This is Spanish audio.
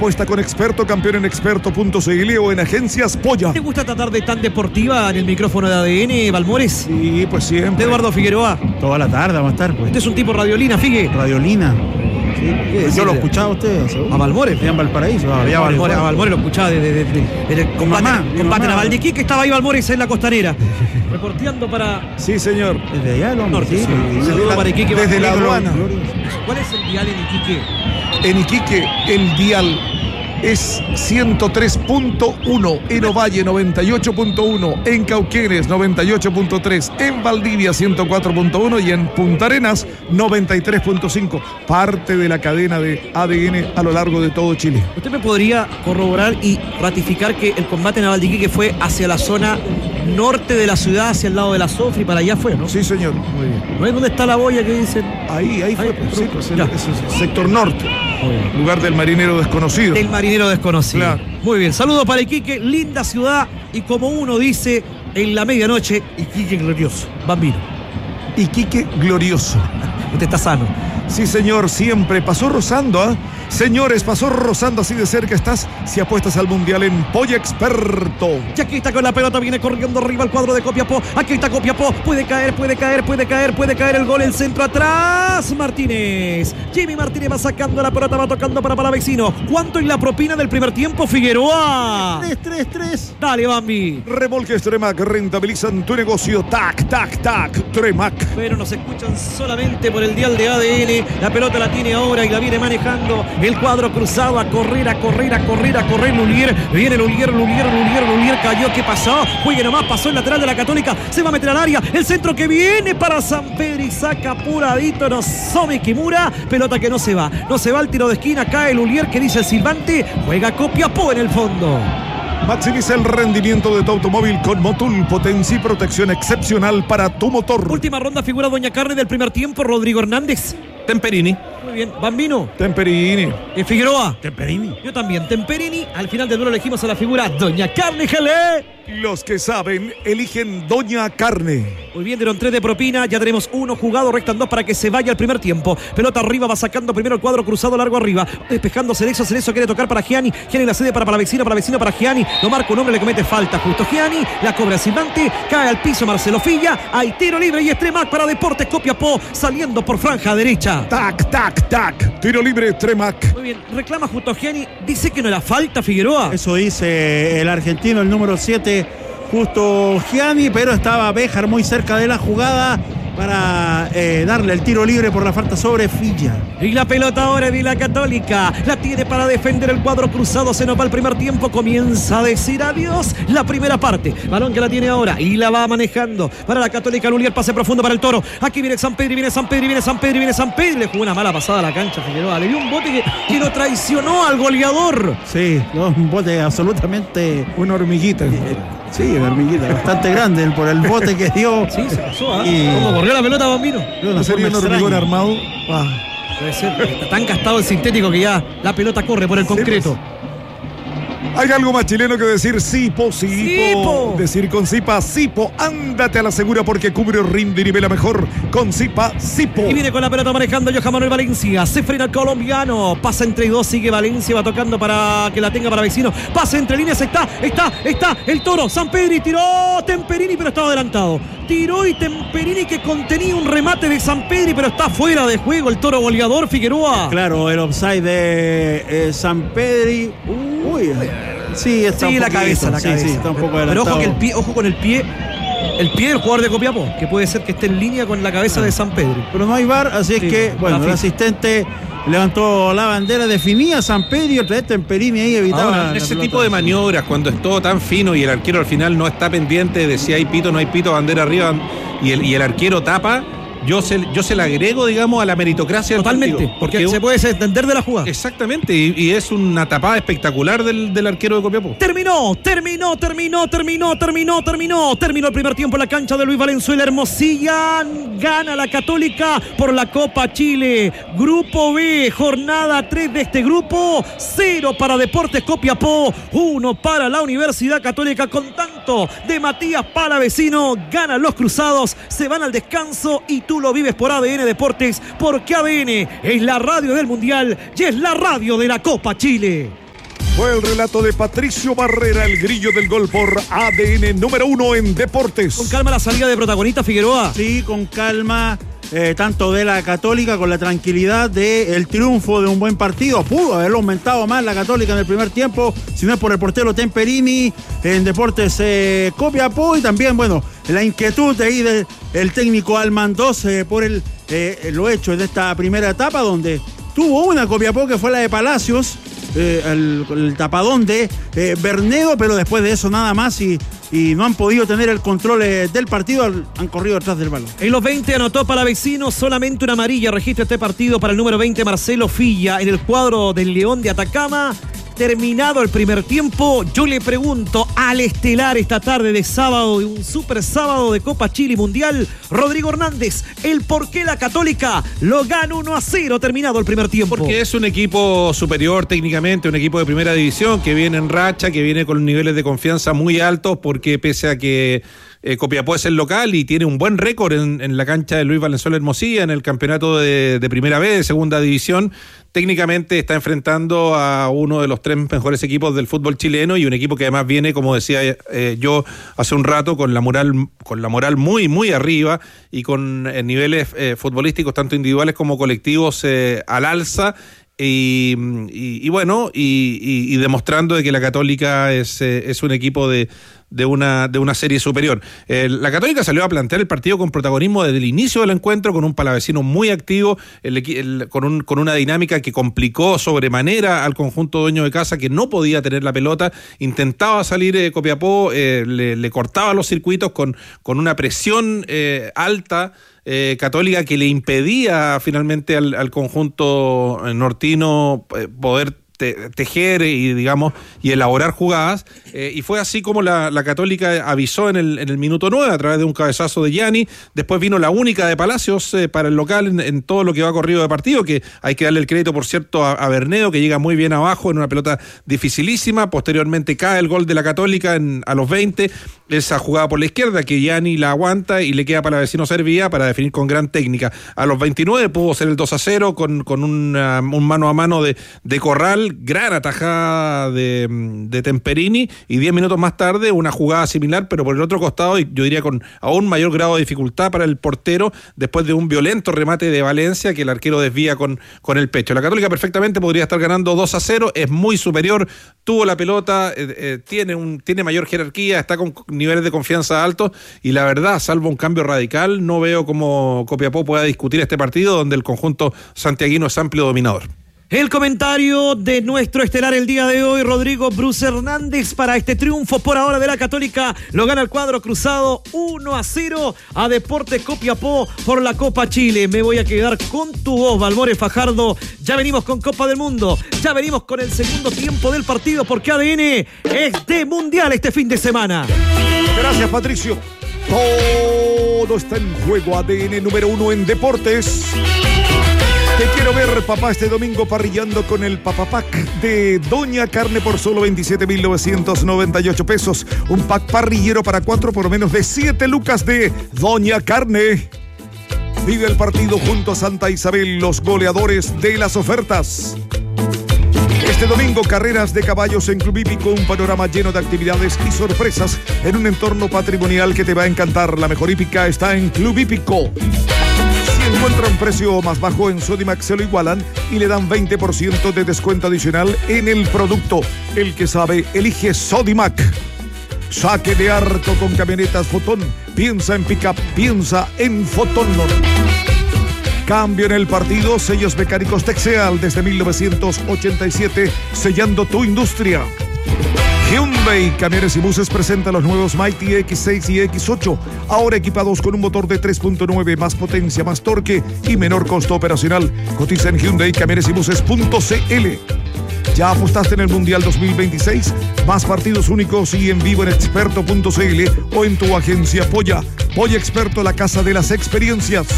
apuesta con Experto, campeón en experto.cl o en Agencias Polla. ¿Te gusta tratar de tan deportiva en el micrófono de ADN, Balmores? Sí, pues siempre. Eduardo Figueroa. Toda la tarde vamos a estar, pues. Usted es un tipo radiolina, Figue. Radiolina. Sí, yo lo escuchaba a usted. A Balmores. En Valparaíso. A Balmores lo escuchaba desde el combate naval de Iquique. Estaba ahí Balmores en la costanera. Reporteando para... Sí, señor. Desde allá, el hombre. Norte, sí. Saludo para Iquique. Desde la aduana. ¿Cuál es el dial en Iquique? En Iquique, el dial es 103.1, en Ovalle 98.1, en Cauquenes 98.3, en Valdivia 104.1 y en Punta Arenas 93.5, parte de la cadena de ADN a lo largo de todo Chile. ¿Usted me podría corroborar y ratificar que el combate naval de Iquique fue hacia la zona norte de la ciudad, hacia el lado de la Sofri, para allá fue, ¿no? Sí, señor. Muy bien. ¿No es donde está la boya que dicen? Ahí fue, sí, pues Ya. es el sector norte, lugar del marinero desconocido. Del marinero desconocido. Claro. Muy bien, saludos para Iquique, linda ciudad y como uno dice en la medianoche, Iquique glorioso. Bambino, Iquique glorioso. usted está sano. Sí, señor, siempre pasó rozando, ¿ah? Señores, pasó rozando, así de cerca estás si apuestas al Mundial en Polla Experto. Y aquí está con la pelota, viene corriendo arriba el cuadro de Copiapó. Aquí está Copiapó, puede caer el gol, el centro atrás. Martínez, Jimmy Martínez va sacando la pelota, va tocando para Palavecino. ¿Cuánto es la propina del primer tiempo, Figueroa? 3-3-3. Dale, Bambi. Remolques Tremac rentabilizan tu negocio. Tac, tac, tac, Tremac. Pero nos escuchan solamente por el dial de ADN. La pelota la tiene ahora y la viene manejando el cuadro cruzado. A correr Lulier. Viene Lulier cayó. ¿Qué pasó? Juegue nomás, pasó el lateral de la Católica. Se va a meter al área. El centro que viene para San Pedro y saca apuradito Nozomi Kimura. Pelota que no se va. No se va al tiro de esquina. Cae Lulier, que dice el silbante. Juega Copiapó en el fondo. Maximiza el rendimiento de tu automóvil con Motul, potencia y protección excepcional para tu motor. Última ronda, figura Doña Carne del primer tiempo, Rodrigo Hernández. Temperini. Muy bien, Bambino. Temperini. Figueroa. Temperini. Yo también, Temperini. Al final del duelo elegimos a la figura Doña Carne Gelé. Los que saben, eligen Doña Carne. Muy bien, dieron 3 de propina. Ya tenemos 1 jugado, restan 2 para que se vaya el primer tiempo. Pelota arriba, va sacando primero el cuadro cruzado largo arriba. Despejando Cerezo quiere tocar para Gianni. Gianni la cede para Palavecino para Gianni. Lo marca un hombre, le comete falta justo Gianni. La cobra Silvante, cae al piso Marcelo Filla. Hay tiro libre y Tremac para Deportes Copiapó, saliendo por franja derecha. Tac, tac, tac. Tiro libre, Tremac. Muy bien, reclama justo a Gianni. Dice que no era falta, Figueroa. Eso dice el argentino, el número 7, justo Gianni, pero estaba Béjar muy cerca de la jugada para darle el tiro libre por la falta sobre Filla. Y la pelota ahora de la Católica. La tiene para defender el cuadro cruzado. Se nos va el primer tiempo. Comienza a decir adiós la primera parte. Balón que la tiene ahora y la va manejando para la Católica. Lulier, pase profundo para el Toro. Aquí viene San Pedro, viene San Pedro. Le jugó una mala pasada a la cancha, Figueroa. Le dio un bote que lo traicionó al goleador. Sí, un bote absolutamente... Una hormiguita. Sí, una hormiguita bastante grande por el bote que dio. Sí, se pasó, ¿eh? Y- ¿Cómo corrió la pelota, Bambino? ¿No sería un hormigón armado? Puede ser, está tan gastado el sintético que ya la pelota corre por el concreto. Hay algo más chileno que decir Sipo. Sipo. Decir con Sipa, Sipo. Ándate a la segura porque cubre, rinde y nivela mejor. Con Sipa, Sipo. Y viene con la pelota manejando Johan Manuel Valencia. Se frena el colombiano. Pasa entre 2, sigue Valencia. Va tocando para que la tenga para Vecino. Pasa entre líneas. Está el Toro. San Pedro tiró Temperini, pero estaba adelantado. Tiró y Temperini que contenía un remate de San Pedro, pero está fuera de juego el Toro goleador, Figueroa. Claro, el offside de San Pedri. Uy, sí, está Sí, un la poquito, cabeza. Sí, está un poco pero adelantado. ojo con el pie del jugador de Copiapó, que puede ser que esté en línea con la cabeza de San Pedro. Pero no hay VAR, así Sí, es que, bueno, la el FIFA. asistente levantó la bandera, definía San Pedro y otra vez Temperini ahí evitaba. Ahora, la Ese pelota. tipo de maniobras, cuando es todo tan fino y el arquero al final no está pendiente de si hay pito o no hay pito, bandera arriba, y el arquero tapa, yo se la agrego, digamos, a la meritocracia del Totalmente, partido, porque se puede desentender de la jugada. Exactamente, y es una tapada espectacular del arquero de Copiapó. Terminó el primer tiempo en la cancha de Luis Valenzuela. Hermosilla gana la Católica por la Copa Chile. Grupo B, jornada 3 de este grupo. 0 para Deportes Copiapó, 1 para la Universidad Católica. Con tanto de Matías Palavecino, ganan los cruzados, se van al descanso y tú lo vives por ADN Deportes, porque ADN es la radio del Mundial y es la radio de la Copa Chile. Fue el relato de Patricio Barrera, el grillo del gol por ADN número 1 en deportes. Con calma la salida de protagonista Figueroa. Sí, con calma, tanto de la Católica, con la tranquilidad del triunfo de un buen partido. Pudo haberlo aumentado más la Católica en el primer tiempo, si no es por el portero Temperini. En Deportes Copiapó, y también, bueno, la inquietud ahí del técnico Almandós por lo hecho de esta primera etapa, donde tuvo una Copiapó que fue la de Palacios, el tapadón de Bernedo, pero después de eso nada más, y no han podido tener el control del partido, han corrido detrás del balón. En los 20 anotó Palavecino solamente una amarilla. Registra este partido para el número 20 Marcelo Filla en el cuadro del León de Atacama. Terminado el primer tiempo, yo le pregunto al estelar esta tarde de sábado, de un super sábado de Copa Chile Mundial, Rodrigo Hernández, el por qué la Católica lo gana 1-0 terminado el primer tiempo. Porque es un equipo superior técnicamente, un equipo de primera división que viene en racha, que viene con niveles de confianza muy altos, porque pese a que Copiapó es el local y tiene un buen récord en la cancha de Luis Valenzuela Hermosilla en el campeonato de primera B, de segunda división, técnicamente está enfrentando a uno de los 3 mejores equipos del fútbol chileno, y un equipo que además viene, como decía yo hace un rato, con la moral muy, muy arriba, y con niveles futbolísticos tanto individuales como colectivos al alza. Y bueno, y demostrando de que la Católica es un equipo de una serie superior. La Católica salió a plantear el partido con protagonismo desde el inicio del encuentro, con un Palavecino muy activo, con una dinámica que complicó sobremanera al conjunto dueño de casa, que no podía tener la pelota. Intentaba salir Copiapó, le cortaba los circuitos con una presión alta, Católica, que le impedía finalmente al conjunto nortino poder tejer y elaborar jugadas, y fue así como la Católica avisó en el minuto 9 a través de un cabezazo de Gianni. Después vino la única de Palacios para el local en todo lo que va corrido de partido, que hay que darle el crédito, por cierto, a Bernedo, que llega muy bien abajo en una pelota dificilísima. Posteriormente cae el gol de la Católica a los 20, esa jugada por la izquierda que Gianni la aguanta y le queda para Palavecino Servía para definir con gran técnica. A los 29 pudo ser el 2-0 con un mano a mano de Corral, gran atajada de Temperini, y 10 minutos más tarde una jugada similar, pero por el otro costado, y yo diría con aún mayor grado de dificultad para el portero, después de un violento remate de Valencia que el arquero desvía con el pecho. La Católica perfectamente podría estar ganando 2-0, es muy superior, tuvo la pelota, tiene mayor jerarquía, está con niveles de confianza altos, y la verdad, salvo un cambio radical, no veo cómo Copiapó pueda discutir este partido, donde el conjunto santiaguino es amplio dominador. El comentario de nuestro estelar el día de hoy, Rodrigo Bruce Hernández, para este triunfo por ahora de la Católica. Lo gana el cuadro cruzado 1-0 a Deportes Copiapó por la Copa Chile. Me voy a quedar con tu voz, Valmore Fajardo. Ya venimos con Copa del Mundo, ya venimos con el segundo tiempo del partido, porque ADN es de Mundial este fin de semana. Gracias, Patricio. Todo está en juego. ADN número 1 en deportes. Te quiero ver, papá, este domingo parrillando con el Papapack de Doña Carne por solo 27.998 pesos. Un pack parrillero para 4 por menos de 7 lucas de Doña Carne. Vive el partido junto a Santa Isabel, los goleadores de las ofertas. Este domingo, carreras de caballos en Club Hípico, un panorama lleno de actividades y sorpresas en un entorno patrimonial que te va a encantar. La mejor hípica está en Club Hípico. Si encuentra un precio más bajo en Sodimac, se lo igualan y le dan 20% de descuento adicional en el producto. El que sabe, elige Sodimac. Saque de harto con camionetas Fotón. Piensa en pickup, piensa en Fotón. Cambio en el partido, sellos mecánicos Texeal desde 1987, sellando tu industria. Hyundai Camiones y Buses presenta los nuevos Mighty X6 y X8, ahora equipados con un motor de 3.9, más potencia, más torque y menor costo operacional. Cotiza en Hyundai Camiones y Buses.cl. ¿Ya apostaste en el Mundial 2026? Más partidos únicos y en vivo en experto.cl o en tu agencia Polla. Polla Experto, la casa de las experiencias.